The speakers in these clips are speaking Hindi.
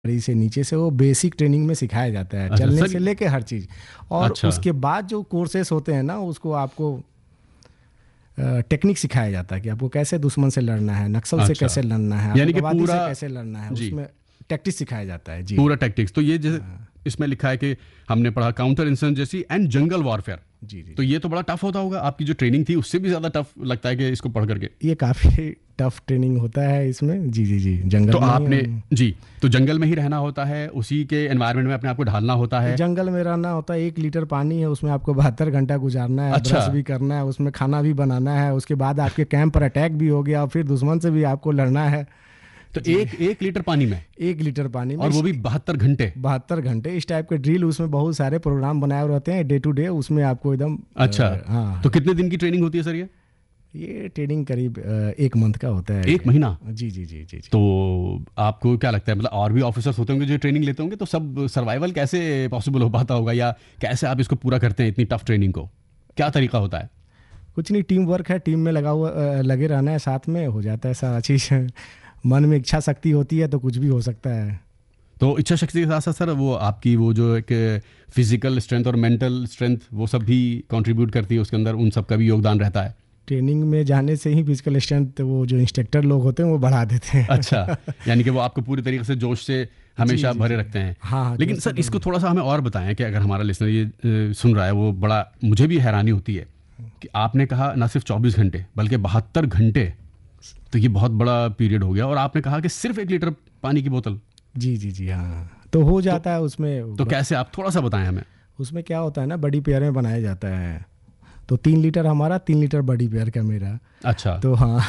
गाड़ी से नीचे से वो बेसिक ट्रेनिंग में सिखाया जाता है, अच्छा चलने सर। से लेके हर चीज़। और अच्छा उसके बाद जो कोर्सेस होते हैं ना, उसको आपको टेक्निक सिखाया जाता है कि आपको कैसे दुश्मन से लड़ना है, नक्सल से अच्छा, कैसे लड़ना है, यानी कि आतंकवादी से पूरा, कैसे लड़ना है, जी, उसमें टैक्टिक्स सिखाया जाता है जी। पूरा टैक्टिक्स। तो ये जैसे हाँ, इसमें लिखा है कि हमने पढ़ा counter insurgency and jungle warfare, जी जी तो जी। ये तो बड़ा टफ होता होगा, आपकी जो ट्रेनिंग थी उससे भी ज़्यादा टफ लगता है कि इसको पढ़ करके। ये काफ़ी टफ ट्रेनिंग होता है इसमें, जी जी जी। तो जंगल में ही आपने, हम, जी, तो जंगल में ही रहना होता है, उसी के एनवायरनमेंट में अपने आप को ढालना होता है। जंगल में रहना होता है। 1 लीटर पानी है, उसमें आपको 72 घंटा गुजारना है, अच्छा, ब्रश भी करना है, उसमें खाना भी बनाना है, उसके बाद आपके कैंप पर अटैक भी हो गया और फिर दुश्मन से भी आपको लड़ना है तो जी। एक एक लीटर पानी में, 1 लीटर पानी में और वो भी 72 घंटे। 72 घंटे इस टाइप के ड्रिल, उसमें बहुत सारे प्रोग्राम बनाए हुए रहते हैं डे टू डे, उसमें आपको एकदम अच्छा, हाँ। तो कितने दिन की ट्रेनिंग होती है सर ये ट्रेनिंग करीब 1 मंथ का होता है। एक महीना? जी जी जी जी जी। तो आपको क्या लगता है, मतलब और भी ऑफिसर्स होते होंगे जो ट्रेनिंग लेते होंगे, तो सब सर्वाइवल कैसे पॉसिबल हो पाता होगा, या कैसे आप इसको पूरा करते हैं इतनी टफ ट्रेनिंग को, क्या तरीका होता है? कुछ नहीं, टीम वर्क है, टीम में लगे रहना है, साथ में हो जाता है सारा चीज़। मन में इच्छा शक्ति होती है तो कुछ भी हो सकता है। तो इच्छा शक्ति के साथ साथ सर वो आपकी वो जो एक फिजिकल स्ट्रेंथ और मेंटल स्ट्रेंथ, वो सब भी कंट्रीब्यूट करती है उसके अंदर, उन सब का भी योगदान रहता है? ट्रेनिंग में जाने से ही फिजिकल स्ट्रेंथ वो जो इंस्ट्रक्टर लोग होते हैं वो बढ़ा देते हैं। अच्छा, यानी कि वो आपको पूरी तरीके से जोश से हमेशा जी भरे जी। रखते हैं। हाँ हाँ, लेकिन जोश से सर इसको बढ़ा। थोड़ा सा हमें और बताएं कि अगर हमारा लिसनर ये सुन रहा है, वो बड़ा, मुझे भी हैरानी होती है कि आपने कहा ना सिर्फ 24 घंटे बल्कि 72 घंटे, तो ये बहुत बड़ा पीरियड हो गया, और आपने कहा कि सिर्फ 1 लीटर पानी की बोतल। जी जी जी हाँ, तो हो जाता है उसमें। तो कैसे, आप थोड़ा सा बताएं हमें। उसमें क्या होता है ना, बड़ी पेयर में बनाया जाता है, तो 3 लीटर हमारा, 3 लीटर बड़ी पेयर का मेरा। अच्छा, तो हाँ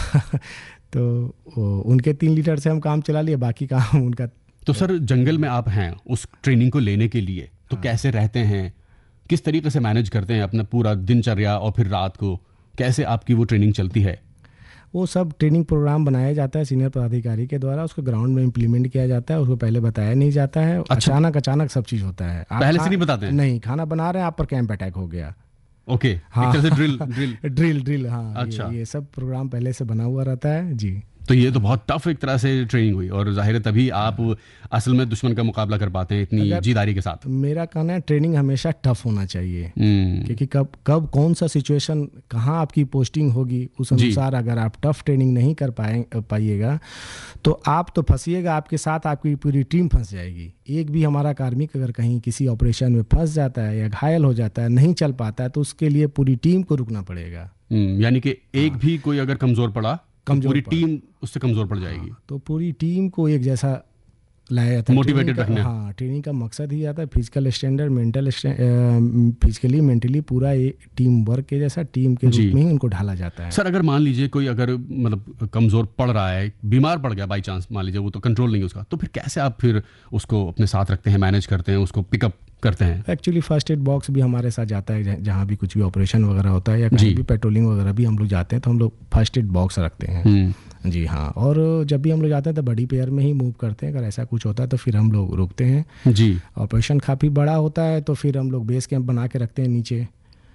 तो उनके 3 लीटर से हम काम चला लिए, बाकी काम उनका। तो सर जंगल में आप हैं उस ट्रेनिंग को लेने के लिए, तो हाँ, कैसे रहते हैं, किस तरीके से मैनेज करते हैं अपना पूरा दिनचर्या, और फिर रात को कैसे आपकी वो ट्रेनिंग चलती है? वो सब ट्रेनिंग प्रोग्राम बनाया जाता है सीनियर पदाधिकारी के द्वारा, उसको ग्राउंड में इम्प्लीमेंट किया जाता है, उसको पहले बताया नहीं जाता है। अच्छा, अचानक अचानक सब चीज़ होता है। आप पहले से नहीं बताते हैं? नहीं, खाना बना रहे हैं, आप पर कैंप अटैक हो गया। ओके, हाँ एक तरह से ड्रिल ड्रिल। ड्रिल ड्रिल, हाँ, अच्छा, ये सब प्रोग्राम पहले से बना हुआ रहता है जी। तो ये तो बहुत टफ एक तरह से ट्रेनिंग हुई, और जाहिर है तभी आप असल में दुश्मन का मुकाबला कर पाते हैं इतनी अगर जीदारी के साथ। मेरा कहना है ट्रेनिंग हमेशा टफ होना चाहिए, हम्म, क्योंकि कब कब कौन सा सिचुएशन कहाँ आपकी पोस्टिंग होगी, उस जी, अनुसार अगर आप टफ ट्रेनिंग नहीं कर पाइएगा तो आप तो फंसिएगा, आपके साथ आपकी पूरी टीम फंस जाएगी। एक भी हमारा कार्मिक अगर कहीं किसी ऑपरेशन में फंस जाता है या घायल हो जाता है, नहीं चल पाता है, तो उसके लिए पूरी टीम को रुकना पड़ेगा। यानी कि एक भी कोई अगर कमजोर पड़ा तो कमजोर पूरी पड़ा, टीम उससे कमजोर पड़ जाएगी। तो पूरी टीम को एक जैसा लाया जाता है। मोटिवेटेड रखना। हाँ, ट्रेनिंग का मकसद ही आता है physical standard, mental, physically mentally पूरा एक टीम वर्क के जैसा, टीम के जी रूप में ही उनको ढाला जाता है। सर, अगर मान लीजिए कोई अगर मतलब कमज़ोर पड़ रहा है, बीमार पड़ गया बाई चांस, मान लीजिए वो तो कंट्रोल नहीं उसका, तो फिर कैसे आप फिर उसको अपने साथ रखते हैं, मैनेज करते हैं, उसको पिकअप करते हैं? एक्चुअली फर्स्ट एड बॉक्स भी हमारे साथ जाता है, जहाँ भी कुछ भी ऑपरेशन वगैरह होता है या कहीं जी, भी पेट्रोलिंग वगैरह भी हम लोग जाते हैं, तो हम लोग फर्स्ट एड बॉक्स रखते हैं जी हाँ। और जब भी हम लोग जाते हैं तो बड़ी पेयर में ही मूव करते हैं। अगर ऐसा कुछ होता है तो फिर हम लोग रुकते हैं। जी, ऑपरेशन काफ़ी बड़ा होता है तो फिर हम लोग बेस कैंप बना के रखते हैं नीचे,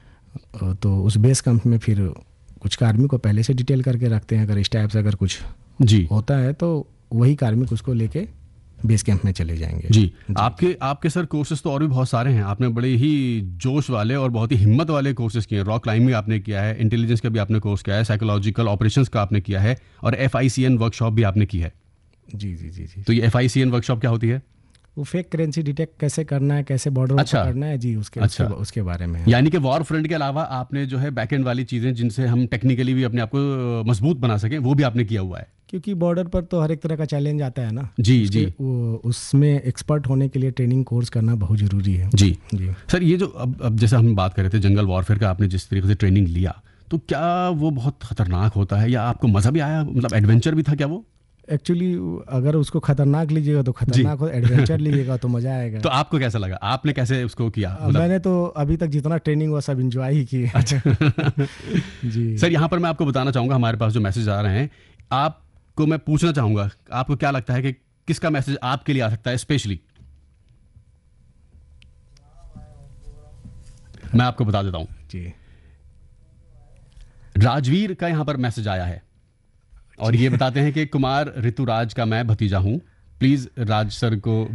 तो उस बेस कैंप में फिर कुछ कार्मिक को पहले से डिटेल करके रखते हैं। अगर इस टाइप से अगर कुछ जी, होता है तो वही कार्मिक उसको लेके बेस कैंप में चले जाएंगे जी। आपके सर कोर्सेज तो और भी बहुत सारे हैं, आपने बड़े ही जोश वाले और बहुत ही हिम्मत वाले कोर्सेज किए हैं। रॉक क्लाइंबिंग आपने किया है, इंटेलिजेंस का भी आपने कोर्स किया है, साइकोलॉजिकल ऑपरेशंस का आपने किया है, और FICN वर्कशॉप भी आपने की है। जी जी जी जी। तो ये FICN वर्कशॉप क्या होती है? वो फेक करेंसी डिटेक्ट कैसे करना है, कैसे बॉर्डर को अच्छा, पकड़ना है जी, अच्छा, उसके बारे में है। यानी कि वॉर फ्रंट के अलावा आपने जो है बैक एंड वाली चीज़ें जिनसे हम टेक्निकली भी अपने आप को मजबूत बना सकें, वो भी आपने किया हुआ है। क्योंकि बॉर्डर पर तो हर एक तरह का चैलेंज आता है ना जी उसके, जी उसमें एक्सपर्ट होने के लिए ट्रेनिंग कोर्स करना बहुत ज़रूरी है जी। जी। सर ये जो अब जैसे हम बात कर रहे थे जंगल वॉरफेयर का, आपने जिस तरीके से ट्रेनिंग लिया, तो क्या वो बहुत खतरनाक होता है, या आपको मज़ा भी आया, मतलब एडवेंचर भी था क्या वो? एक्चुअली अगर उसको खतरनाक लीजिएगा तो जी खतरनाक हो, एडवेंचर लीजिएगा तो मज़ा आएगा। तो आपको कैसा लगा, आपने कैसे उसको किया, मतलब? मैंने तो अभी तक जितना ट्रेनिंग हुआ सब इंजॉय ही किए। अच्छा जी सर, यहाँ पर मैं आपको बताना चाहूँगा, हमारे पास जो मैसेज आ रहे हैं, आपको मैं पूछना चाहूँगा, आपको क्या लगता है कि किसका मैसेज आपके लिए आ सकता है स्पेशली? मैं आपको बता देता हूँ, जी राजवीर का यहाँ पर मैसेज आया है, और ये बताते हैं कि कुमार ऋतुराज का मैं भतीजा हूँ, प्लीज़ राज सर को